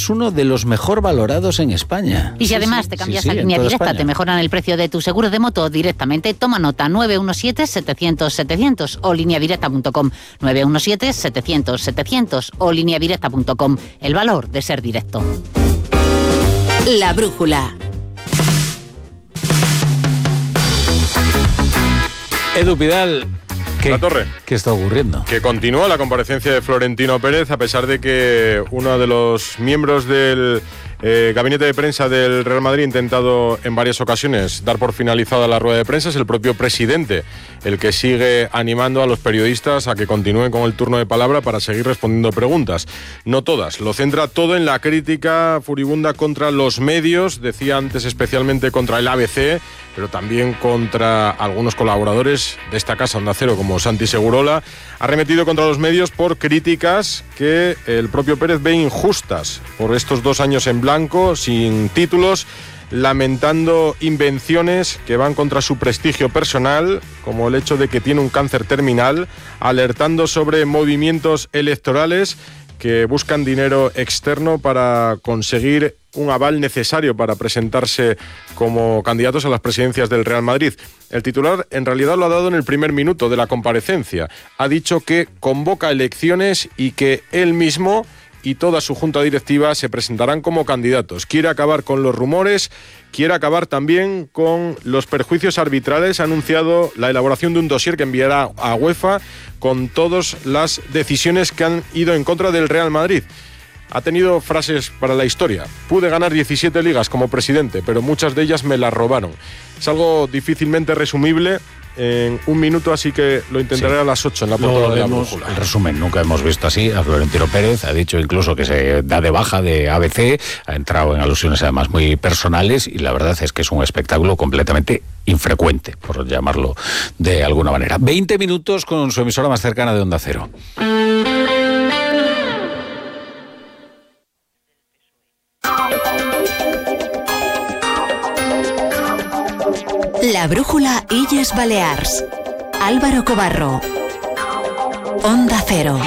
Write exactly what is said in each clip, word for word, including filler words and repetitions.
es uno de los mejor valorados en España. Y si sí, además te cambias sí, sí, a Línea Directa, España. te mejoran el precio de tu seguro de moto directamente. Toma nota, nueve uno siete, setecientos, setecientos o línea directa punto com. nueve uno siete, setecientos, setecientos o línea directa punto com. El valor de ser directo. La brújula. Edu Pidal, ¿qué, La Torre. ¿qué está ocurriendo? Que continúa la comparecencia de Florentino Pérez, a pesar de que uno de los miembros del eh, gabinete de prensa del Real Madrid ha intentado en varias ocasiones dar por finalizada la rueda de prensa. Es el propio presidente el que sigue animando a los periodistas a que continúen con el turno de palabra para seguir respondiendo preguntas. No todas, lo centra todo en la crítica furibunda contra los medios, decía antes especialmente contra el A B C, pero también contra algunos colaboradores de esta casa Onda Cero como Santi Segurola. Ha arremetido contra los medios por críticas que el propio Pérez ve injustas por estos dos años en blanco, sin títulos, lamentando invenciones que van contra su prestigio personal, como el hecho de que tiene un cáncer terminal, alertando sobre movimientos electorales que buscan dinero externo para conseguir un aval necesario para presentarse como candidatos a las presidencias del Real Madrid. El titular en realidad lo ha dado en el primer minuto de la comparecencia. Ha dicho que convoca elecciones y que él mismo y toda su junta directiva se presentarán como candidatos. Quiere acabar con los rumores, quiere acabar también con los perjuicios arbitrales. Ha anunciado la elaboración de un dossier que enviará a UEFA con todas las decisiones que han ido en contra del Real Madrid. Ha tenido frases para la historia. Pude ganar diecisiete ligas como presidente, pero muchas de ellas me las robaron. Es algo difícilmente resumible en un minuto, así que lo intentaré sí. a las ocho en la portada de la brújula. El resumen, nunca hemos visto así a Florentino Pérez. Ha dicho incluso que se da de baja de A B C, ha entrado en alusiones además muy personales y la verdad es que es un espectáculo completamente infrecuente, por llamarlo de alguna manera. veinte minutos con su emisora más cercana de Onda Cero. La brújula Illes Balears. Álvaro Cobarro. Onda Cero.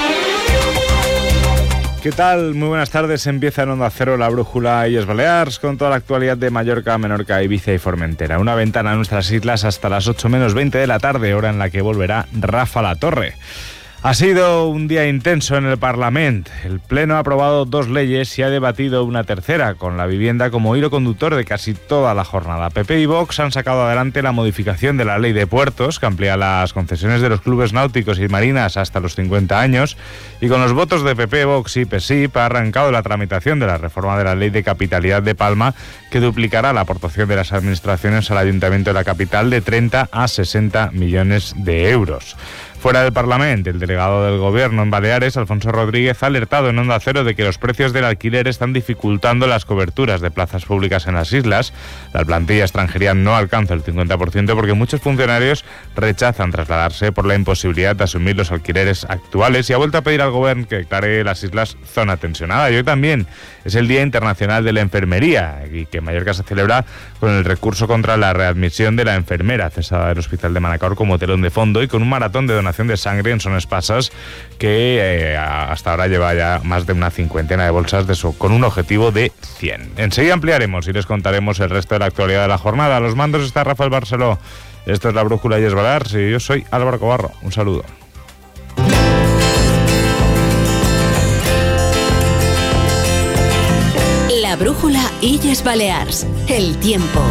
¿Qué tal? Muy buenas tardes. Empieza en Onda Cero la brújula Illes Balears con toda la actualidad de Mallorca, Menorca, Ibiza y Formentera. Una ventana a nuestras islas hasta las ocho menos veinte de la tarde, hora en la que volverá Rafa La Torre. Ha sido un día intenso en el Parlamento. El Pleno ha aprobado dos leyes y ha debatido una tercera, con la vivienda como hilo conductor de casi toda la jornada. P P y Vox han sacado adelante la modificación de la Ley de Puertos, que amplía las concesiones de los clubes náuticos y marinas hasta los cincuenta años, y con los votos de P P, Vox y P S I P ha arrancado la tramitación de la reforma de la Ley de Capitalidad de Palma, que duplicará la aportación de las administraciones al Ayuntamiento de la capital de treinta a sesenta millones de euros. Fuera del Parlamento, el delegado del Gobierno en Baleares, Alfonso Rodríguez, ha alertado en Onda Cero de que los precios del alquiler están dificultando las coberturas de plazas públicas en las islas. La plantilla extranjería no alcanza el cincuenta por ciento porque muchos funcionarios rechazan trasladarse por la imposibilidad de asumir los alquileres actuales y ha vuelto a pedir al Gobierno que declare las islas zona tensionada. Y hoy también es el Día Internacional de la Enfermería y que en Mallorca se celebra con el recurso contra la readmisión de la enfermera cesada del Hospital de Manacor como telón de fondo y con un maratón de donación de sangre en Son Espasas que eh, hasta ahora lleva ya más de una cincuentena de bolsas de eso, con un objetivo de cien. Enseguida ampliaremos y les contaremos el resto de la actualidad de la jornada. A los mandos está Rafael Barceló. Esto es la brújula Illes Balears y yo soy Álvaro Cobarro. Un saludo. La brújula Illes Balears. El tiempo.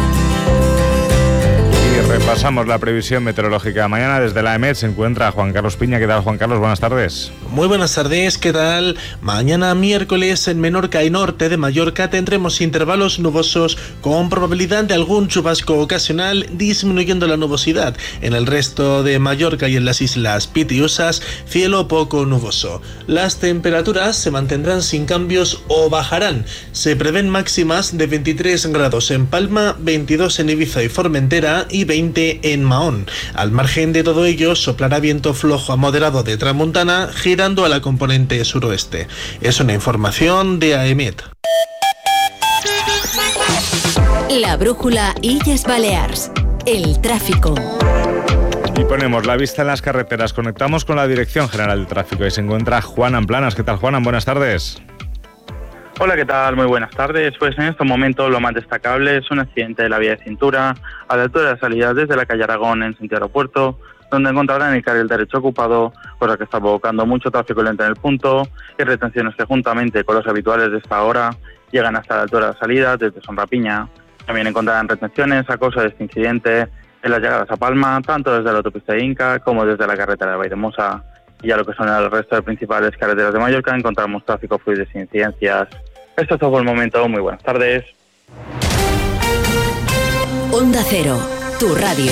Y repasamos la previsión meteorológica. Mañana desde la E M E T se encuentra Juan Carlos Piña. ¿Qué tal, Juan Carlos? Buenas tardes. Muy buenas tardes, ¿qué tal? Mañana miércoles en Menorca y norte de Mallorca tendremos intervalos nubosos con probabilidad de algún chubasco ocasional, disminuyendo la nubosidad. En el resto de Mallorca y en las islas Pitiusas, cielo poco nuboso. Las temperaturas se mantendrán sin cambios o bajarán. Se prevén máximas de veintitrés grados en Palma, veintidós en Ibiza y Formentera y veinte en Mahón. Al margen de todo ello, soplará viento flojo a moderado de tramontana, girando a la componente suroeste. Es una información de A E M E T. La brújula Illes Balears. El tráfico. Y ponemos la vista en las carreteras. Conectamos con la Dirección General de Tráfico y se encuentra Juan Amplanas. ¿Qué tal, Juan? Buenas tardes. Hola, ¿qué tal? Muy buenas tardes. Pues en estos momentos lo más destacable es un accidente de la vía de cintura a la altura de la salida desde la calle Aragón en sentido aeropuerto, donde encontrarán el carril derecho ocupado, cosa que está provocando mucho tráfico lento en el punto y retenciones que juntamente con los habituales de esta hora llegan hasta la altura de la salida desde Sonrapiña. También encontrarán retenciones a causa de este incidente en las llegadas a Palma, tanto desde la autopista de Inca como desde la carretera de Valldemosa. Y a lo que son el resto de principales carreteras de Mallorca encontramos tráfico fluido sin incidencias. Esto es todo por el momento. Muy buenas tardes. Onda Cero, tu radio.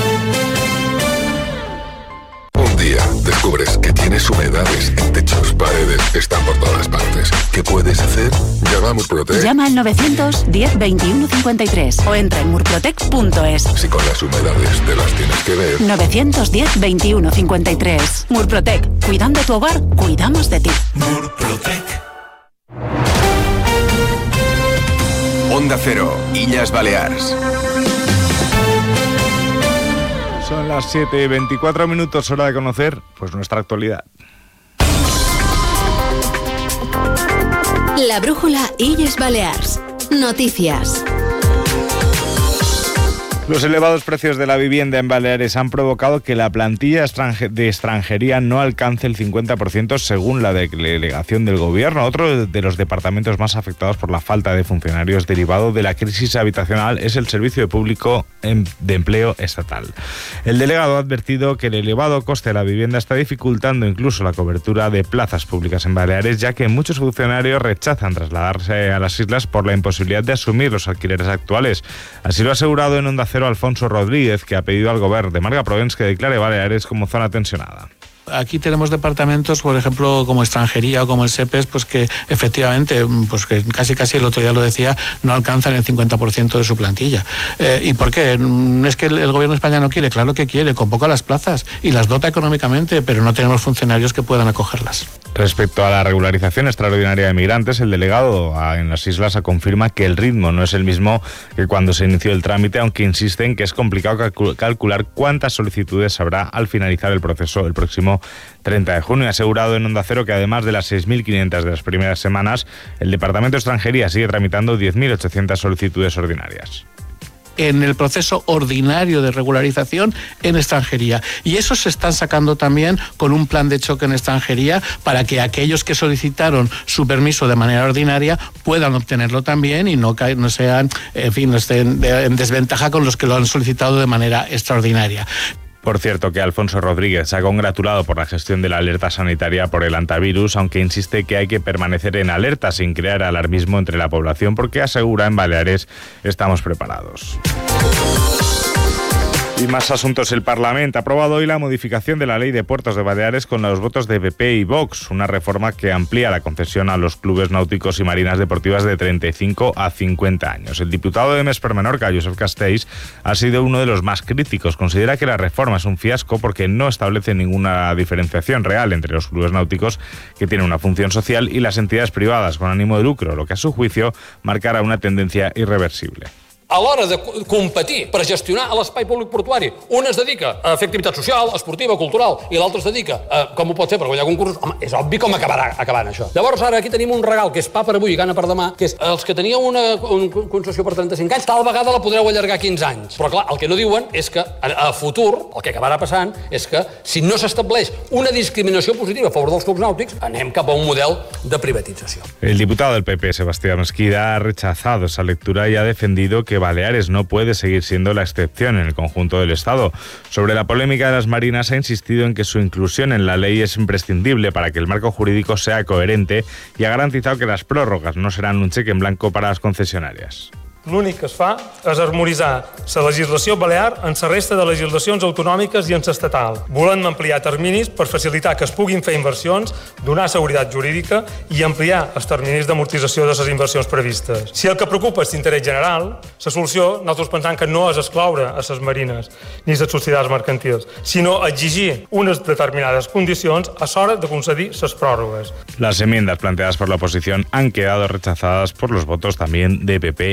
Un día descubres que tienes humedades en techos, paredes, están por todas partes. ¿Qué puedes hacer? Llama a Murprotec. Llama al novecientos diez veintiuno cincuenta y tres o entra en murprotec punto es. Si con las humedades te las tienes que ver. novecientos diez veintiuno cincuenta y tres. Murprotec. Cuidando tu hogar, cuidamos de ti. Murprotec. Onda Cero, Illes Balears. Son las siete y veinticuatro minutos, hora de conocer pues nuestra actualidad. La brújula Illes Balears. Noticias. Los elevados precios de la vivienda en Baleares han provocado que la plantilla de extranjería no alcance el cincuenta por ciento según la delegación del Gobierno. Otro de los departamentos más afectados por la falta de funcionarios derivado de la crisis habitacional es el Servicio Público de Empleo Estatal. El delegado ha advertido que el elevado coste de la vivienda está dificultando incluso la cobertura de plazas públicas en Baleares, ya que muchos funcionarios rechazan trasladarse a las islas por la imposibilidad de asumir los alquileres actuales. Así lo ha asegurado en Onda Cero Alfonso Rodríguez, que ha pedido al Gobierno de Marga Provence que declare Baleares como zona tensionada. Aquí tenemos departamentos, por ejemplo, como extranjería o como el SEPES, pues que efectivamente, pues que casi casi el otro día lo decía, no alcanzan el cincuenta por ciento de su plantilla. Eh, ¿Y por qué? ¿Es que el, el gobierno de España no quiere? Claro que quiere, convoca las plazas y las dota económicamente, pero no tenemos funcionarios que puedan acogerlas. Respecto a la regularización extraordinaria de migrantes, el delegado en las islas confirma que el ritmo no es el mismo que cuando se inició el trámite, aunque insiste en que es complicado calcular cuántas solicitudes habrá al finalizar el proceso el próximo treinta de junio. Ha asegurado en Onda Cero que además de las seis mil quinientas de las primeras semanas, el Departamento de Extranjería sigue tramitando diez mil ochocientas solicitudes ordinarias. En el proceso ordinario de regularización en extranjería. Y eso se están sacando también con un plan de choque en extranjería para que aquellos que solicitaron su permiso de manera ordinaria puedan obtenerlo también y no, no sean, en fin, no estén en desventaja con los que lo han solicitado de manera extraordinaria. Por cierto, que Alfonso Rodríguez se ha congratulado por la gestión de la alerta sanitaria por el antivirus, aunque insiste que hay que permanecer en alerta sin crear alarmismo entre la población, porque asegura en Baleares estamos preparados. Y más asuntos. El Parlamento ha aprobado hoy la modificación de la Ley de Puertos de Baleares con los votos de P P y Vox, una reforma que amplía la concesión a los clubes náuticos y marinas deportivas de treinta y cinco a cincuenta años. El diputado de Més per Menorca, Josep Castells, ha sido uno de los más críticos. Considera que la reforma es un fiasco porque no establece ninguna diferenciación real entre los clubes náuticos, que tienen una función social, y las entidades privadas con ánimo de lucro, lo que a su juicio marcará una tendencia irreversible. A l'hora de competir per gestionar l'espai públic portuari, un es dedica a fer activitat social, esportiva, cultural, i l'altre es dedica a com ho pot fer per guanyar concursos. Home, és obvi com acabarà acabant això. Llavors ara aquí tenim un regal que és pa per avui i gana per demà, que és els que teníeu una, una concessió per trenta-cinc anys, tal vegada la podreu allargar quinze anys. Però clar, el que no diuen és que a futur el que acabarà passant és que si no s'estableix una discriminació positiva a favor dels clubs nàutics, anem cap a un model de privatització. El diputado del P P, Sebastián Mesquida, ha rechazado esa lectura y ha defendido que Baleares no puede seguir siendo la excepción en el conjunto del Estado. Sobre la polémica de las marinas, ha insistido en que su inclusión en la ley es imprescindible para que el marco jurídico sea coherente y ha garantizado que las prórrogas no serán un cheque en blanco para las concesionarias. L'únic que es fa és harmonitzar la legislació balear en la resta de legislacions autonòmiques i en l'estatal. Volem ampliar terminis per facilitar que es puguin fer inversions, donar seguretat jurídica i ampliar els terminis d'amortització de les inversions previstes. Si el que preocupa és l'interès general, la solució, nosaltres pensam que no és excloure a les marines ni les societats mercantils, sinó exigir unes determinades condicions a l'hora de concedir les pròrrogues. Las enmiendas planteadas por la oposición han quedado rechazadas por los votos también de P P y Vox.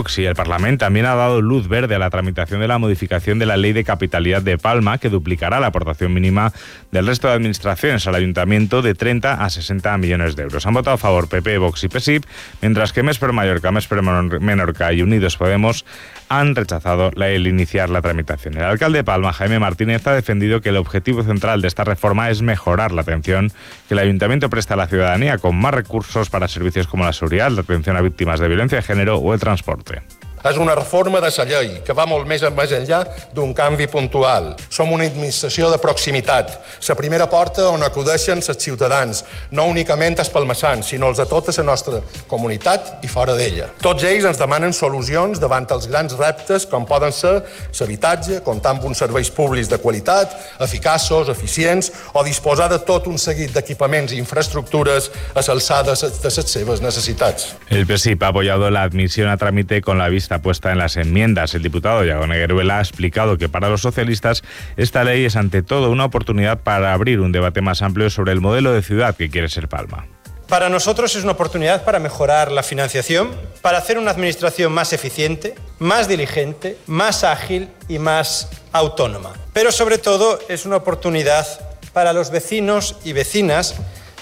Vox y el Parlamento también ha dado luz verde a la tramitación de la modificación de la Ley de Capitalidad de Palma, que duplicará la aportación mínima del resto de administraciones al Ayuntamiento de treinta a sesenta millones de euros. Han votado a favor P P, Vox y P S I P, mientras que Més per Mallorca, Més per Menorca y Unidos Podemos han rechazado la, el iniciar la tramitación. El alcalde de Palma, Jaime Martínez, ha defendido que el objetivo central de esta reforma es mejorar la atención que el Ayuntamiento presta a la ciudadanía, con más recursos para servicios como la seguridad, la atención a víctimas de violencia de género o el transporte. És una reforma de la llei que va molt més, més enllà d'un canvi puntual. Som una administració de proximitat, la primera porta on acudeixen els ciutadans, no únicament els palmassans, sinó els de tota la nostra comunitat i fora d'ella. Tots ells ens demanen solucions davant els grans reptes com poden ser l'habitatge, comptar amb uns serveis públics de qualitat, eficaços, eficients, o disposar de tot un seguit d'equipaments i infraestructures a l'alçada de les seves necessitats. El P S I P ha apoyado la admisión a trámite con la vista puesta en las enmiendas. El diputado Iago Negueruela ha explicado que para los socialistas esta ley es ante todo una oportunidad para abrir un debate más amplio sobre el modelo de ciudad que quiere ser Palma. Para nosotros es una oportunidad para mejorar la financiación, para hacer una administración más eficiente, más diligente, más ágil y más autónoma. Pero sobre todo es una oportunidad para los vecinos y vecinas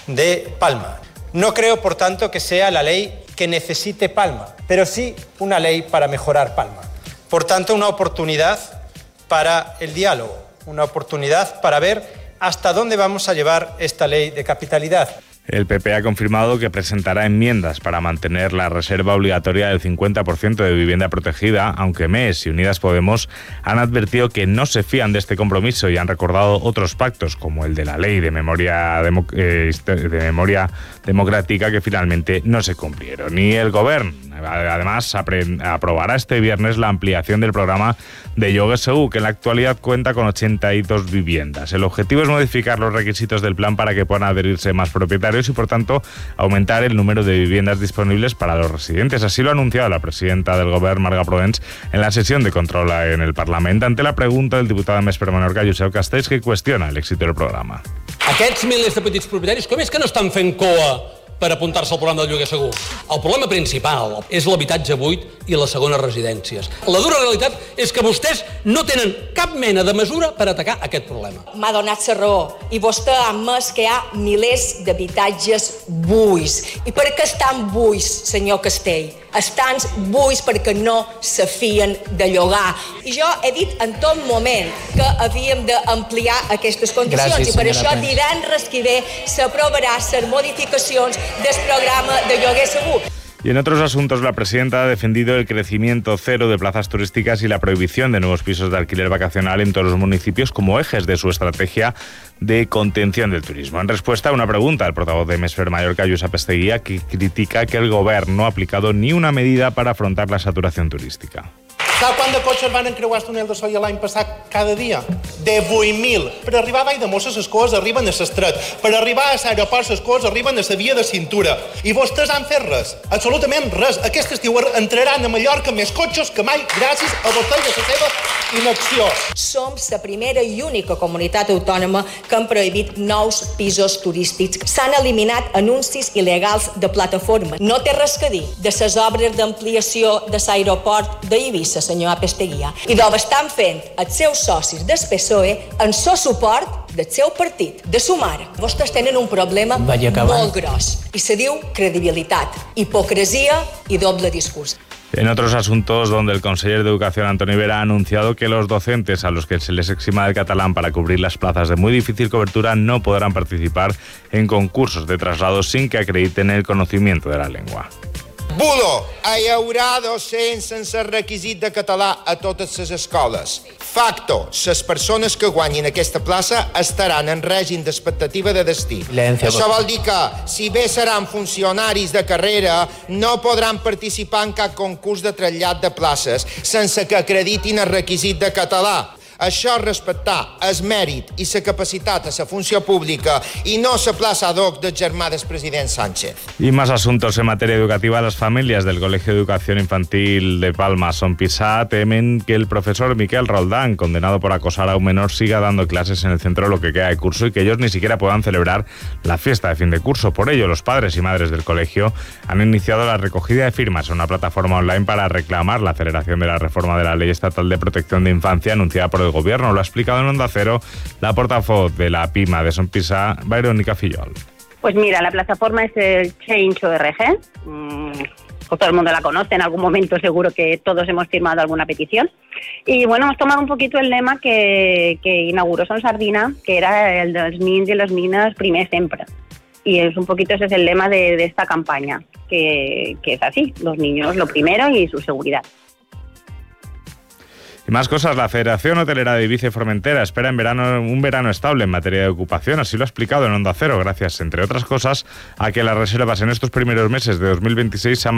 de Palma. No creo, por tanto, que sea la ley que necesite Palma, pero sí una ley para mejorar Palma. Por tanto, una oportunidad para el diálogo, una oportunidad para ver hasta dónde vamos a llevar esta ley de capitalidad. El P P ha confirmado que presentará enmiendas para mantener la reserva obligatoria del cincuenta por ciento de vivienda protegida, aunque Més y Unidas Podemos han advertido que no se fían de este compromiso y han recordado otros pactos, como el de la ley de memoria, demo, eh, de memoria democrática, que finalmente no se cumplieron. Y el Gobierno, además, aprobará este viernes la ampliación del programa de Lloguer Segur, que en la actualidad cuenta con ochenta y dos viviendas. El objetivo es modificar los requisitos del plan para que puedan adherirse más propietarios y, por tanto, aumentar el número de viviendas disponibles para los residentes. Así lo ha anunciado la presidenta del Gobierno, Marga Provence, en la sesión de control en el Parlamento, ante la pregunta del diputado de Més per Menorca, Josep Castells, que cuestiona el éxito del programa. Aquests milers de petits propietaris, com és que no estan fent coa per apuntar-se al programa del lloguer segur? El problema principal és l'habitatge buit i les segones residències. La dura realitat és que vostès no tenen cap mena de mesura per atacar aquest problema. M'ha donat la raó i vostè ha admès que hi ha milers d'habitatges buits. I per què estan buits, senyor Castell? Estan buits perquè no se fien de llogar. I jo he dit en tot moment que havíem d'ampliar aquestes condicions. Gràcies, i per això divendres que ve s'aprovarà les modificacions del programa de lloguer segur. Y en otros asuntos, la presidenta ha defendido el crecimiento cero de plazas turísticas y la prohibición de nuevos pisos de alquiler vacacional en todos los municipios como ejes de su estrategia de contención del turismo. En respuesta a una pregunta, el portavoz de Més per Mallorca, Josep Esteguía, que critica que el Gobierno no ha aplicado ni una medida para afrontar la saturación turística. Sap quant de cotxes van encreuar el túnel de Solla l'any passat cada dia? divuit mil. Per arribar a Vall de Mosses les coses arriben a l'estret. Per arribar a l'aeroport les coses arriben a la via de cintura. I vostès han fet res. Absolutament res. Aquest estiu entraran a Mallorca més cotxes que mai gràcies a vostès i a la seva inacció. Som la primera i única comunitat autònoma que han prohibit nous pisos turístics. S'han eliminat anuncis il·legals de plataforma. No té res que dir de les obres d'ampliació de l'aeroport d'Eivissa, senyor Apesteguia, i d'ho estan fent els seus socis del P S O E en so suport del seu partit, de Sumar. Vostès tenen un problema molt gros i se diu credibilitat, hipocresia i doble discurs. En otros asuntos, donde el consejero de Educación, Antoni Vera, ha anunciado que los docentes a los que se les exima del catalán para cubrir las plazas de muy difícil cobertura no podrán participar en concursos de traslado sin que acrediten el conocimiento de la lengua. Bulo, hi haurà docents sense requisit de català a totes les escoles. Facto, les persones que guanyin aquesta plaça estaran en règim d'expectativa de destí. Això vol dir que, si bé seran funcionaris de carrera, no podran participar en cap concurs de trasllat de places sense que acreditin el requisit de català. Això és respectar el mèrit i la capacitat a la funció pública i no la plaça ad hoc del germà del president Sánchez. Y más asuntos en materia educativa. Las familias del Colegio de Educación Infantil de Palma Son Pisá temen que el profesor Miquel Roldán, condenado por acosar a un menor, siga dando clases en el centro lo que queda de curso y que ellos ni siquiera puedan celebrar la fiesta de fin de curso. Por ello, los padres y madres del colegio han iniciado la recogida de firmas en una plataforma online para reclamar la aceleración de la reforma de la Ley Estatal de Protección de Infancia anunciada por el Gobierno. Lo ha explicado en Onda Cero la portavoz de la PIMA de Son Pisá, Verónica Fillol. Pues mira, la plataforma es el Change O R G. Mm, todo el mundo la conoce, en algún momento seguro que todos hemos firmado alguna petición. Y bueno, hemos tomado un poquito el lema que, que inauguró Son Sardina, que era el de los niños y las niñas primer sempre. Y es un poquito ese es el lema de, de esta campaña, que, que es así, los niños lo primero y su seguridad. Y más cosas, la Federación Hotelera de Ibiza y Formentera espera en verano un verano estable en materia de ocupación, así lo ha explicado en Onda Cero, gracias, entre otras cosas, a que las reservas en estos primeros meses de dos mil veintiséis se han